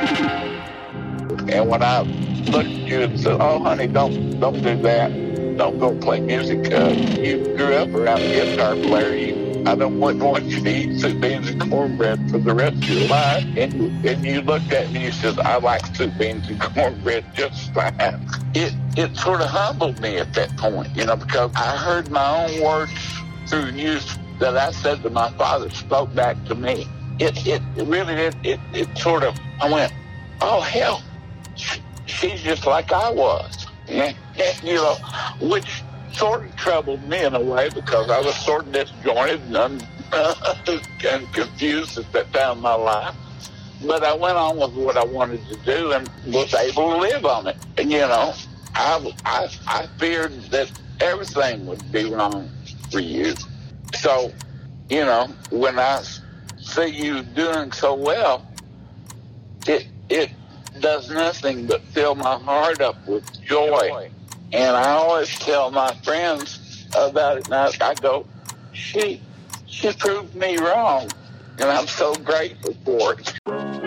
And when I looked at you and said, "Oh, honey, don't do that. Don't go play music. You grew up around a guitar player. I don't want you to eat soup, beans, and cornbread for the rest of your life." And you looked at me and you said, "I like soup, beans, and cornbread just fine." It sort of humbled me at that point, because I heard my own words through you that I said to my father spoke back to me. It really did. It sort of, I went, "Oh, hell, she's just like I was." And, which sort of troubled me in a way because I was sort of disjointed and confused at that time in my life. But I went on with what I wanted to do and was able to live on it. And, I feared that everything would be wrong for you. So, when I see you doing so well, it does nothing but fill my heart up with joy. And I always tell my friends about it, and I go, she proved me wrong, and I'm so grateful for it.